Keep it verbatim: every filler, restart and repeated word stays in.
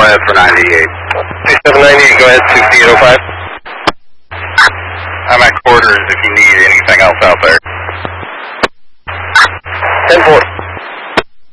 ahead for ninety-eight. seven ninety-eight, go ahead, sixty-eight oh five. I'm at quarters if you need anything else out there. ten four.